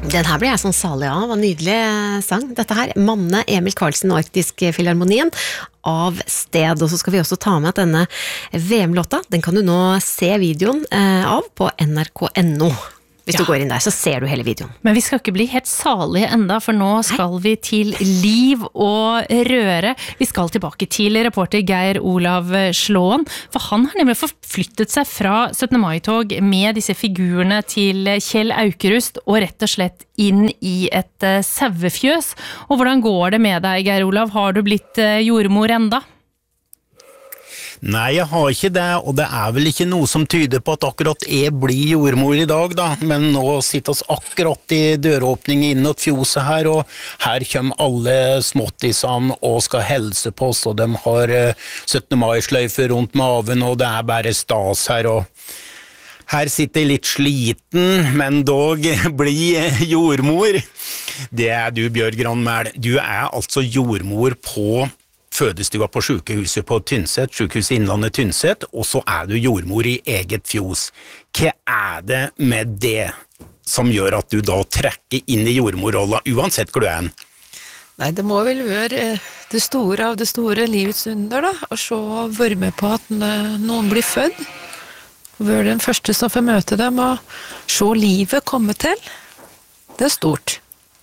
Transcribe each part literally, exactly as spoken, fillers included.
Den her ble jeg sånn salig av, var nydelig sang. Dette her, Manne Emil Karlsen, Arktisk Filharmonien, Av sted. Og så skal vi også ta med at denne V M-låta, den kan du nå se videoen eh, av på N R K punktum N O. Hvis ja. Du går inn der, så ser du hele videoen. Men vi skal ikke bli helt salige enda, for nå skal vi til liv og røre. Vi skal tilbake til reporter Geir Olav Slåen, for han har nemlig forflyttet seg fra syttende mai-tog med disse figurene til Kjell Aukrust, og rett og slett inn i et uh, sauefjøs. Og hvordan går det med deg, Geir Olav? Har du blitt uh, jordmor enda? Nei, jeg har ikke det, og det er vel ikke noe som tyder på at akkurat jeg blir jordmor i dag da, men nå sitter oss akkurat i døråpning innåt fjoset her, og her kommer alle småttisene og skal helse på oss, og de har syttende mai-sløyfer rundt maven, og det er bare stas her, og her sitter jeg litt sliten, men dog blir jordmor. Det er du, Bjørg Granmæl. Du er altså jordmor på fødestua på sykehuset på Tynset, sykehuset Innlandet Tynset, og så er du jordmor i eget fjos. Hva er det med det som gjør at du da trekker inn i jordmorrollen, uansett hvor du er? Nei, det må vel være det store av det store livets under, da, og så være med på at noen blir født, og være den første som får møte dem, og se livet komme til. Det er stort.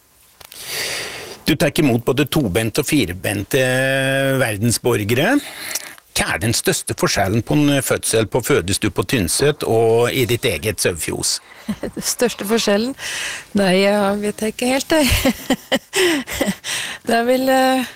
Du tar imot både tobente og firebente verdensborgere. Hva er den største forskjellen på en fødsel på fødestue på Tynset og i ditt eget sauefjos? Den største forskjellen? Nei, jeg vet ikke helt det. Det er vel...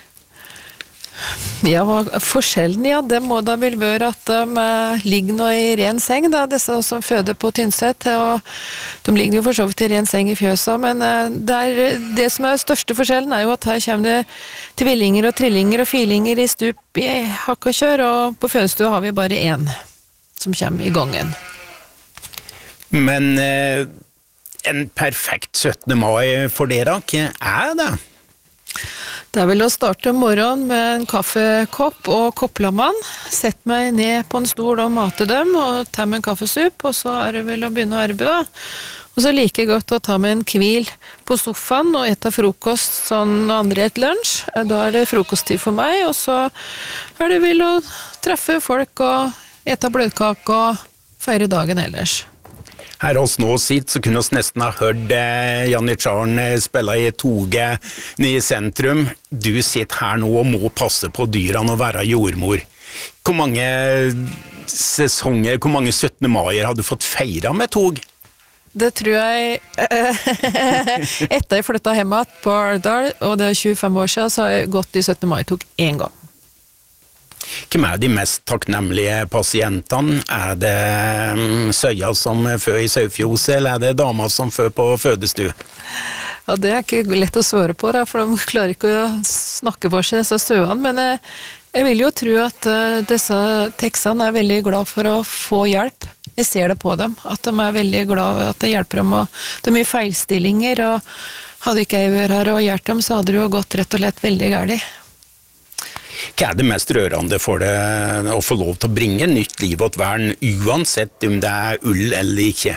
Ja, forskjellen, ja, det må da vel være at de ligger nå i ren seng, da, disse som føder på Tynset, og de ligger jo for så vidt i ren seng i fjøsa, men det, er, det som er største forskjellen er jo at her kommer det tvillinger og trillinger og filinger i stup i hakk og kjør, og på fødestua har vi bare en som kommer i gangen. Men eh, en perfekt syttende mai for dere, hva er det? Det er vel å starte om morgenen med en kaffekopp og kopplammann, sett meg ned på en stol og mate dem, og ta med en kaffesup, og så er det vel å begynne å arbeide da. Og så like godt å ta med en hvil på sofaen og ete frokost sånn andre et lunsj. Da er det frokosttid for meg, og så er det vel å treffe folk og ete bløtkake og feire dagen ellers. Her hos nå sitt, så kunne vi nesten ha hørt eh, Janitsjaren spille i toget nede i sentrum. Du sitter her nå og må passe på dyrene og være jordmor. Hvor mange sesonger, hvor mange syttende maier har du fått feira med tog? Det tror jeg etter jeg flyttet hjemme på Alvdal, og det er tjuefem år siden, så har jeg gått i syttende mai-tog en gang. Hvem er de mest takknemlige pasientene? Er det um, søya som føder i sauefjoset, eller er det damer som føder på fødestue? Ja, det er ikke lett å svare på, da, for de klarer ikke å snakke for seg, disse søene, men jeg, jeg vil jo tro at uh, disse tekstene er veldig glad for å få hjelp. Jeg ser det på dem, at de er veldig glad at det hjelper dem, og det er mye feilstillinger, og hadde ikke jeg vært her og hjulpet dem, så hadde det jo gått rett og slett veldig galt. Hva er det mest rørende for det å få lov til å bringe nytt liv åt verden, uansett om det er ull eller ikke?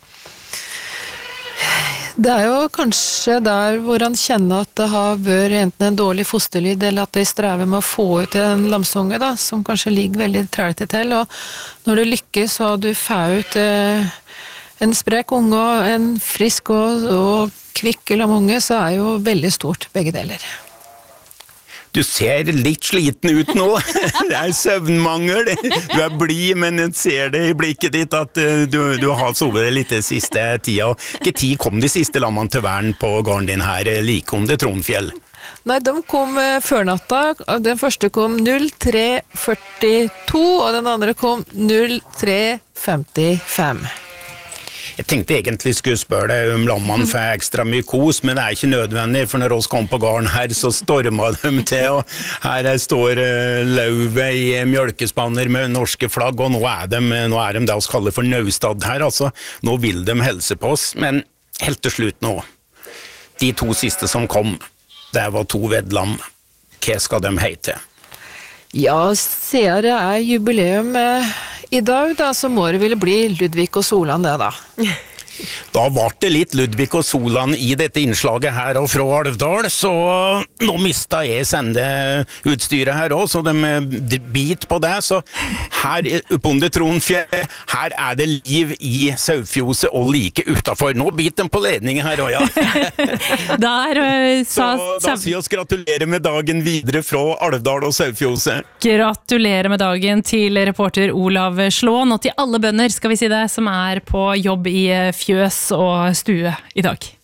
Det er jo kanskje der hvor han kjenner at det har vært enten en dårlig fosterlyd, eller at det strever med å få ut en lamsunge, da, som kanskje ligger veldig trælte til, og når det lykkes, så har du fått ut eh, en sprek unge og en frisk og, og kvikk lamunge, så er jo veldig stort begge deler. Du ser litt sliten ut nå. Det er søvnmangel. Du er blid, men jeg ser det i blikket ditt at du, du har sovet litt den siste tida. Hvilken tid kom de siste lammene til verden på gården din her, like om det Tronfjell? Nei, de kom før natta. Den første kom null tre førtito, og den andre kom null tre femtifem. Jeg tenkte egentlig skulle spørre deg om lammene for ekstra mye kos, men det er ikke nødvendig, for når vi kom på gården her, så stormet de til, og her står lauvet i mjølkespanner med norske flagg, og nå er de, nå er de det vi kaller for Naustad her, altså. Nå vil de helse på oss, men helt til slutt nå. De to siste som kom, det var to vedlam. Hva skal de hete? Ja, ser det er jubileum i dag, da, så må det vel bli Ludvig og Solan det, da. Da var det litt Ludvig og Solan i dette innslaget her og fra Alvdal, så nå mistet jeg sendeutstyret her også, så de bit på det, så her oppe under Tronfjell, her er det liv i Saufjose og like utenfor. Nå bit de på ledningen her også, ja. Der, uh, sa, så da sier oss gratulerer med dagen videre fra Alvdal og Saufjose. Gratulerer med dagen til reporter Olav Slåen, og til alle bønder, skal vi si det, som er på jobb i fjøs og stue i dag.